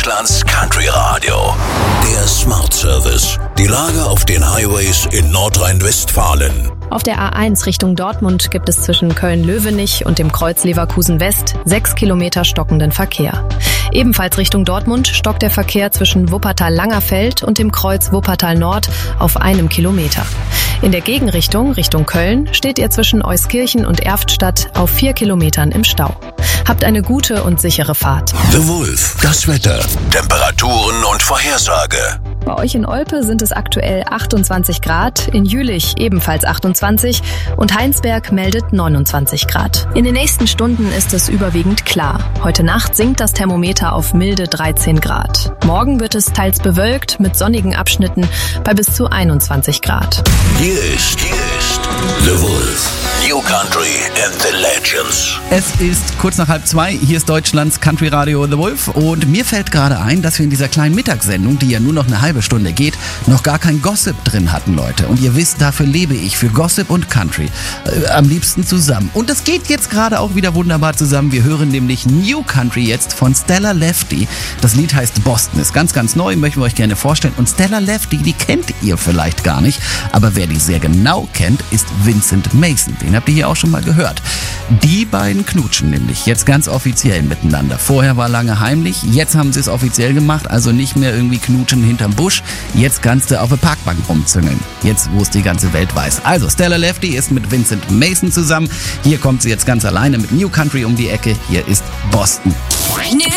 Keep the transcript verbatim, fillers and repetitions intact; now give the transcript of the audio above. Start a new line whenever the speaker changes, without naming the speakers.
Deutschlands Country Radio. Der Smart Service. Die Lage auf den Highways in Nordrhein-Westfalen.
Auf der A eins Richtung Dortmund gibt es zwischen Köln-Löwenich und dem Kreuz Leverkusen West sechs Kilometer stockenden Verkehr. Ebenfalls Richtung Dortmund stockt der Verkehr zwischen Wuppertal-Langerfeld und dem Kreuz Wuppertal Nord auf einem Kilometer. In der Gegenrichtung, Richtung Köln, steht ihr zwischen Euskirchen und Erftstadt auf vier Kilometern im Stau. Habt eine gute und sichere Fahrt.
The Wolf, das Wetter, Temperaturen und Vorhersage.
Bei euch in Olpe sind es aktuell achtundzwanzig Grad, in Jülich ebenfalls achtundzwanzig und Heinsberg meldet neunundzwanzig Grad. In den nächsten Stunden ist es überwiegend klar. Heute Nacht sinkt das Thermometer auf milde dreizehn Grad. Morgen wird es teils bewölkt mit sonnigen Abschnitten bei bis zu einundzwanzig Grad.
Hier ist, hier ist The Wolf. New Country and the Legends.
Es ist kurz nach halb zwei, hier ist Deutschlands Country Radio The Wolf und mir fällt gerade ein, dass wir in dieser kleinen Mittagssendung, die ja nur noch eine halbe Stunde geht, noch gar kein Gossip drin hatten, Leute. Und ihr wisst, dafür lebe ich, für Gossip und Country. Äh, am liebsten zusammen. Und das geht jetzt gerade auch wieder wunderbar zusammen. Wir hören nämlich New Country jetzt von Stella Lefty. Das Lied heißt Boston, ist ganz, ganz neu, möchten wir euch gerne vorstellen. Und Stella Lefty, die kennt ihr vielleicht gar nicht, aber wer die sehr genau kennt, ist Vincent Mason. Den habt ihr hier auch schon mal gehört. Die beiden knutschen nämlich jetzt ganz offiziell miteinander. Vorher war lange heimlich, jetzt haben sie es offiziell gemacht, also nicht mehr irgendwie knutschen hinterm Busch, jetzt kannst du auf der Parkbank rumzüngeln. Jetzt, wo es die ganze Welt weiß. Also Stella Lefty ist mit Vincent Mason zusammen. Hier kommt sie jetzt ganz alleine mit New Country um die Ecke. Hier ist Boston.
New